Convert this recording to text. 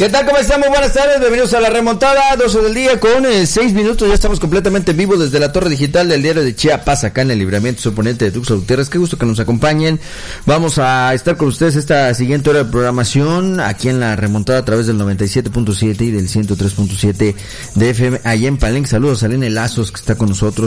¿Qué tal? ¿Cómo están? Muy buenas tardes, bienvenidos a la remontada, 12 del día con 6 minutos, ya estamos completamente en vivo desde la torre digital del diario de Chiapas, acá en el Libramiento, su oponente de Tuxtla Gutiérrez. Qué gusto que nos acompañen. Vamos a estar con ustedes esta siguiente hora de programación, aquí en la remontada a través del 97.7 y del 103.7 de FM, allá en Palenque. Saludos a Lene Lazos, que está con nosotros.